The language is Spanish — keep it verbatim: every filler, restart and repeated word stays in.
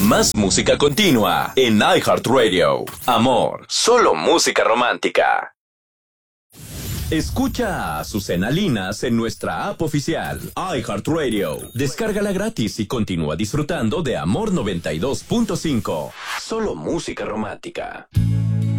Más música continua en iHeartRadio. Amor, solo música romántica. Escucha a Azucena Linas en nuestra app oficial, iHeartRadio. Descárgala gratis y continúa disfrutando de Amor noventa y dos punto cinco. Solo música romántica.